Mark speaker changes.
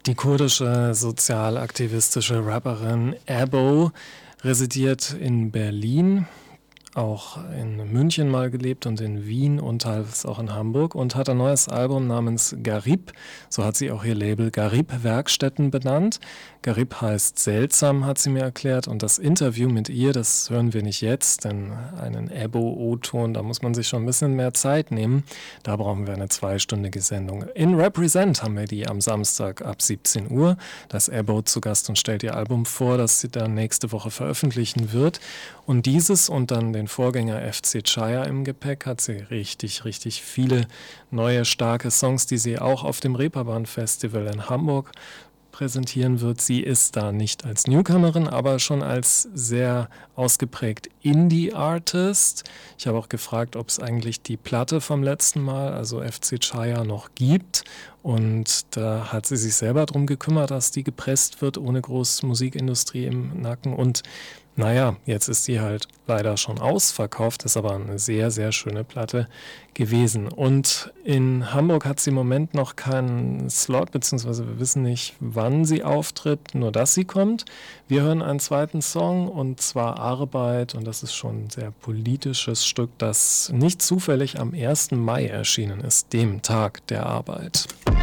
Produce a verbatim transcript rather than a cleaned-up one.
Speaker 1: Die kurdische sozialaktivistische Rapperin Ebo residiert in Berlin, auch in München mal gelebt und in Wien und teils auch in Hamburg und hat ein neues Album namens Garib, so hat sie auch ihr Label Garib Werkstätten benannt. Garib heißt seltsam, hat sie mir erklärt, und das Interview mit ihr, das hören wir nicht jetzt, denn einen Ebo-O-Ton, da muss man sich schon ein bisschen mehr Zeit nehmen. Da brauchen wir eine zweistündige Sendung. In Represent haben wir die am Samstag ab siebzehn Uhr. Da ist Ebo zu Gast und stellt ihr Album vor, das sie dann nächste Woche veröffentlichen wird. Und dieses und dann den Vorgänger F C Chaya im Gepäck hat sie richtig, richtig viele neue, starke Songs, die sie auch auf dem Reeperbahn-Festival in Hamburg präsentieren wird. Sie ist da nicht als Newcomerin, aber schon als sehr ausgeprägt Indie-Artist. Ich habe auch gefragt, ob es eigentlich die Platte vom letzten Mal, also F C Chaya, noch gibt. Und da hat sie sich selber darum gekümmert, dass die gepresst wird, ohne groß Musikindustrie im Nacken. Und naja, jetzt ist sie halt leider schon ausverkauft, ist aber eine sehr, sehr schöne Platte gewesen. Und in Hamburg hat sie im Moment noch keinen Slot, beziehungsweise wir wissen nicht, wann sie auftritt, nur dass sie kommt. Wir hören einen zweiten Song, und zwar Arbeit, und das ist schon ein sehr politisches Stück, das nicht zufällig am ersten Mai erschienen ist, dem Tag der Arbeit.